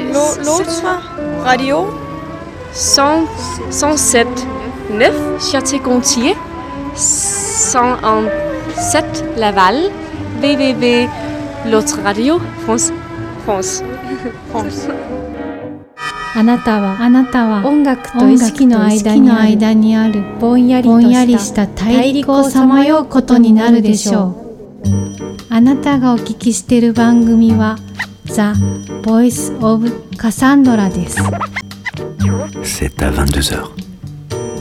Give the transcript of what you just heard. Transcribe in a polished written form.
L'autre radio 107.9 Château-Gontier, 101.7 Laval, www l'autre radio France あなたは音楽と意識の間にあるぼんやりした大陸をさまようことになるでしょう。あなたがお聞きしている番組は The Voice of Cassandra です。 C'est à 22h.